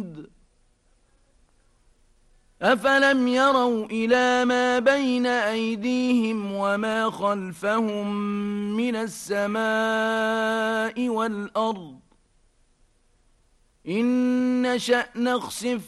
بعيد أفلم يروا إلى ما بين أيديهم وما خلفهم من السماء والأرض إن نشأ نخسف